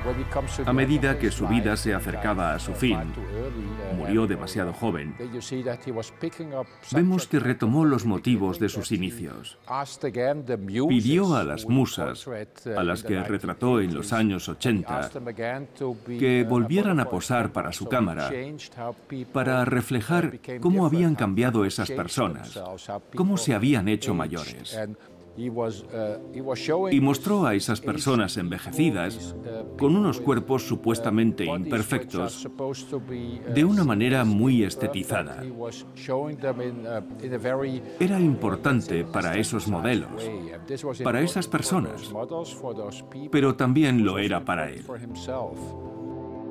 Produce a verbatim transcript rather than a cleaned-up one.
A medida que su vida se acercaba a su fin, murió demasiado joven, vemos que retomó los motivos de sus inicios. Pidió a las musas, a las que retrató en los años ochenta, que volvieran a posar para su cámara para reflejar cómo habían cambiado esas personas, cómo se habían hecho mayores. Y mostró a esas personas envejecidas, con unos cuerpos supuestamente imperfectos, de una manera muy estetizada. Era importante para esos modelos, para esas personas, pero también lo era para él.